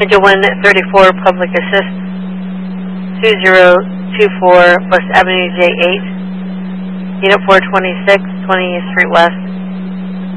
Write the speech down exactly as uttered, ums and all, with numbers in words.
Schedule one thirty-four, Public Assist, two zero two four, West Avenue J eight, Unit four twenty-six, twentieth Street West.